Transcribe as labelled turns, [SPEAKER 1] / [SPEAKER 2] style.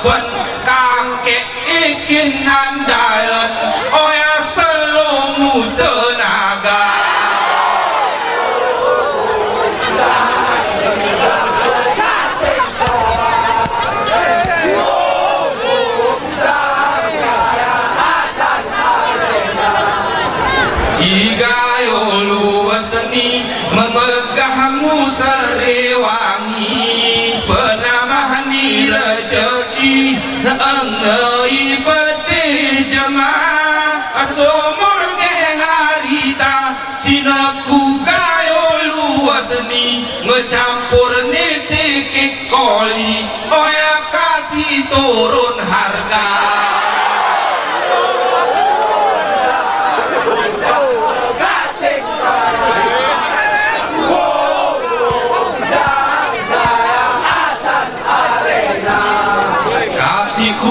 [SPEAKER 1] ben kakek ikin andalan oya selumu tenaga igayo luasni memegahmu serewangi penamah di rezeki engai peti jemaah sumur ke harita sinaku gayo luasni ngecampur nitik koli oya kaki turun harga